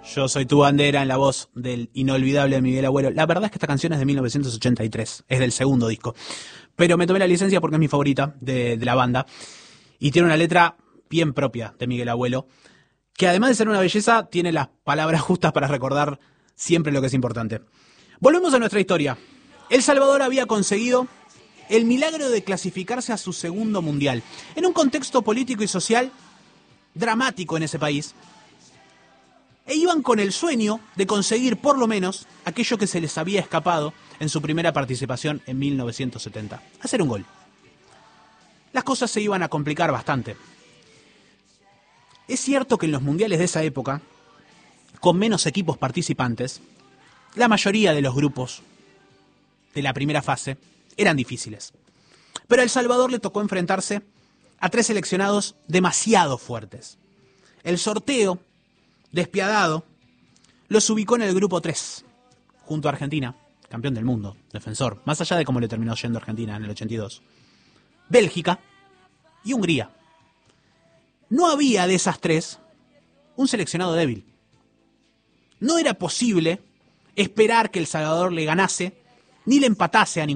Yo soy tu bandera en la voz del inolvidable Miguel Abuelo. La verdad es que esta canción es de 1983, es del segundo disco. Pero me tomé la licencia porque es mi favorita de la banda. Y tiene una letra bien propia de Miguel Abuelo, que además de ser una belleza, tiene las palabras justas para recordar siempre lo que es importante. Volvemos a nuestra historia. El Salvador había conseguido el milagro de clasificarse a su segundo mundial, en un contexto político y social dramático en ese país. E iban con el sueño de conseguir por lo menos aquello que se les había escapado en su primera participación en 1970, hacer un gol. Las cosas se iban a complicar bastante. Es cierto que en los mundiales de esa época, con menos equipos participantes, la mayoría de los grupos de la primera fase eran difíciles. Pero a El Salvador le tocó enfrentarse a 3 seleccionados demasiado fuertes. El sorteo, despiadado, los ubicó en el grupo 3, junto a Argentina, campeón del mundo, defensor, más allá de cómo le terminó yendo a Argentina en el 82, Bélgica y Hungría. No había de esas 3 un seleccionado débil. No era posible esperar que El Salvador le ganase ni le empatase a ningún